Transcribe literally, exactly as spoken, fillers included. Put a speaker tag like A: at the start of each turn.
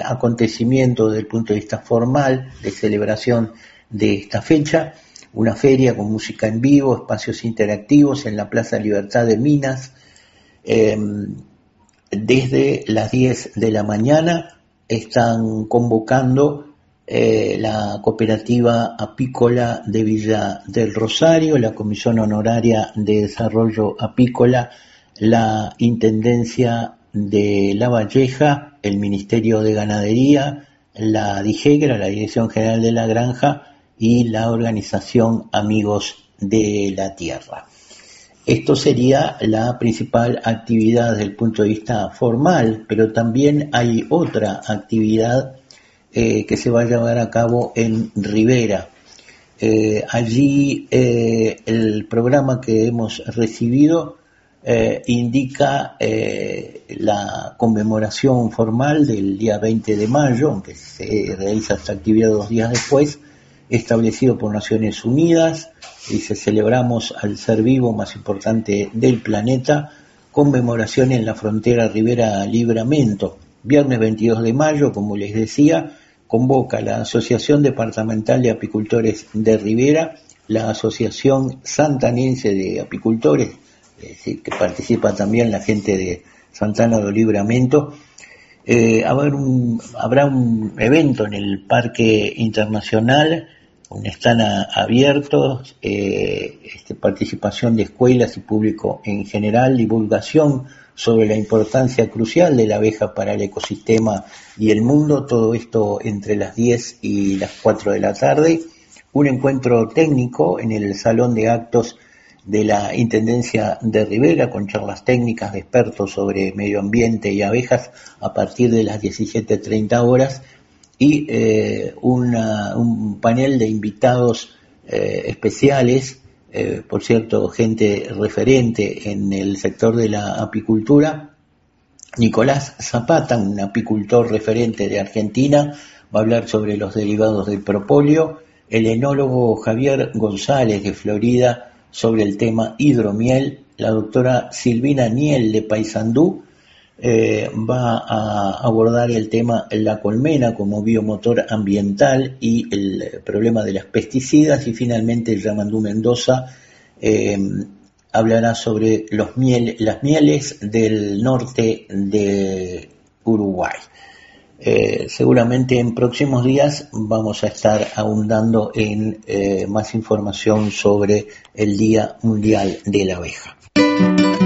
A: acontecimiento desde el punto de vista formal de celebración de esta fecha, una feria con música en vivo, espacios interactivos en la Plaza Libertad de Minas, eh, desde las diez de la mañana están convocando eh, la Cooperativa Apícola de Villa del Rosario, la Comisión Honoraria de Desarrollo Apícola, la Intendencia de La Valleja, el Ministerio de Ganadería, la DIGEGRA, la Dirección General de la Granja, y la organización Amigos de la Tierra. Esto sería la principal actividad desde el punto de vista formal, pero también hay otra actividad eh, que se va a llevar a cabo en Rivera. Eh, allí eh, el programa que hemos recibido eh, indica eh, la conmemoración formal del día veinte de mayo, aunque se realiza esta actividad dos días después, establecido por Naciones Unidas. Dice: celebramos al ser vivo más importante del planeta, conmemoración en la frontera Rivera Libramento. Viernes veintidós de mayo, como les decía, convoca la Asociación Departamental de Apicultores de Rivera, la Asociación Santanense de Apicultores, es decir, que participa también la gente de Santana do Livramento. Eh, habrá, un, habrá un evento en el Parque Internacional, están a, abiertos, eh, este, participación de escuelas y público en general, divulgación sobre la importancia crucial de la abeja para el ecosistema y el mundo, todo esto entre las diez y las cuatro de la tarde, un encuentro técnico en el Salón de Actos de la Intendencia de Rivera con charlas técnicas de expertos sobre medio ambiente y abejas a partir de las diecisiete treinta horas, y eh, una, un panel de invitados eh, especiales, eh, por cierto, gente referente en el sector de la apicultura. Nicolás Zapata, un apicultor referente de Argentina, va a hablar sobre los derivados del propóleo. El enólogo Javier González de Florida sobre el tema hidromiel. La doctora Silvina Niel de Paysandú Eh, va a abordar el tema la colmena como biomotor ambiental y el problema de las pesticidas, y finalmente Yamandú Mendoza eh, hablará sobre los miel, las mieles del norte de Uruguay. Eh, seguramente en próximos días vamos a estar ahondando en eh, más información sobre el Día Mundial de la Abeja.